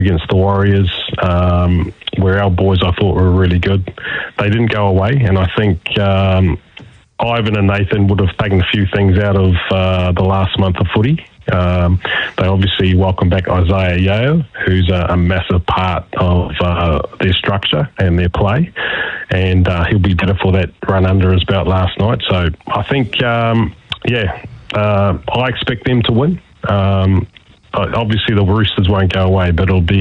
against the Warriors, where our boys I thought were really good. They didn't go away, and I think Ivan and Nathan would have taken a few things out of the last month of footy. They obviously welcome back Isaiah Yeo, who's a massive part of their structure and their play, and he'll be better for that run under his belt last night. So I think, I expect them to win. Obviously the Roosters won't go away, but it'll be